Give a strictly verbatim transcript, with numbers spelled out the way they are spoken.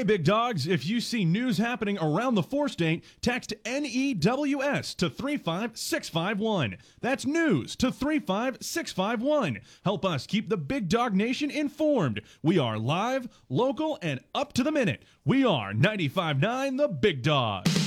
Hey, big dogs, if you see news happening around the four-state, text N E W S to three five six five one. That's news to three five six five one. Help us keep the Big Dog Nation informed. We are live, local, and up to the minute. We are ninety-five point nine The Big Dog.